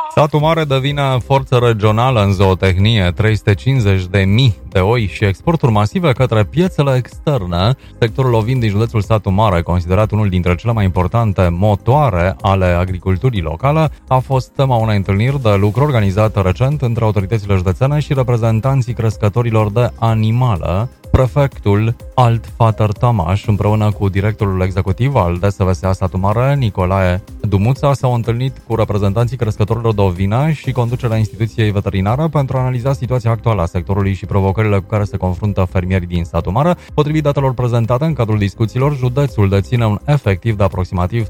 Satul Mare devine forță regională în zootehnie, 350.000 de oi și exporturi masive către piețele externe. Sectorul ovin din județul Satul Mare, considerat unul dintre cele mai importante motoare ale agriculturii locale, a fost tema unei întâlniri de lucru organizată recent între autoritățile județene și reprezentanții crescătorilor de animale. Prefectul Altfater Tamaș, împreună cu directorul executiv al DSVSA Satul Mare, Nicolae Dumuța, s-au întâlnit cu reprezentanții crescătorilor de ovine și conducerea instituției veterinare pentru a analiza situația actuală a sectorului și provocările cu care se confruntă fermierii din Satul Mare. Potrivit datelor prezentate în cadrul discuțiilor, județul deține un efectiv de aproximativ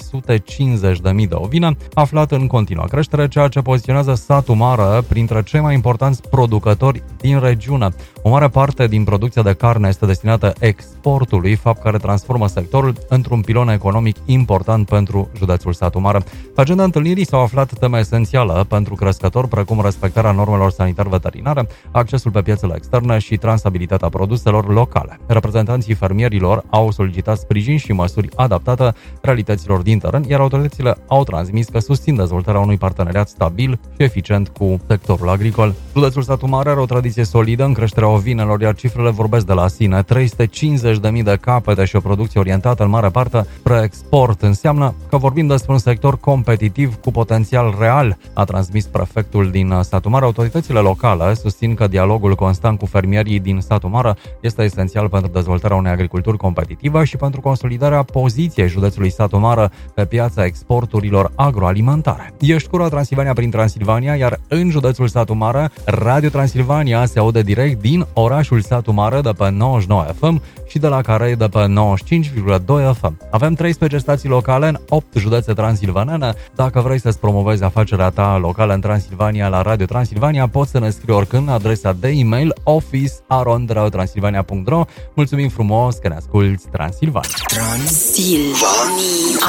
350.000 de ovine, aflat în continuă creștere, ceea ce poziționează Satul Mare printre cei mai importanți producători din regiune. O mare parte din producția de carne este destinată exportului, fapt care transformă sectorul într-un pilon economic important pentru județul Satul Mare. Pe agenda întâlnirii s-au aflat teme esențiale pentru crescători, precum respectarea normelor sanitar-veterinare, accesul pe piețele externe și transabilitatea produselor locale. Reprezentanții fermierilor au solicitat sprijin și măsuri adaptate realităților din teren, iar autoritățile au transmis că susțin dezvoltarea unui parteneriat stabil și eficient cu sectorul agricol. Județul Satul Mare are o tradiție solidă în creșterea ovinelor, iar cifrele vorbesc de la sine. 350.000 de capete și o producție orientată în mare parte spre export înseamnă că vorbim despre un sector competitiv cu potențial real, a transmis prefectul din Satul Mare. Autoritățile locale susțin că dialogul constant cu fermierii din Satul Mare este esențial pentru dezvoltarea unei agriculturi competitive și pentru consolidarea poziției județului Satul Mare pe piața exporturilor agroalimentare. Ești Cura Transilvania prin Transilvania, iar în județul Satul Mare, Radio Transilvania se aude direct din orașul Satul Mare de pe 99 FM și de la Carei de pe 95,2 FM. Avem 13 stații locale în 8 județe transilvanene. Dacă vrei să-ți promovezi afacerea ta locală în Transilvania la Radio Transilvania, poți să ne scrii oricând adresa de e-mail office@radiotransilvania.ro. Mulțumim frumos că ne asculti, Transilvania! Transilvania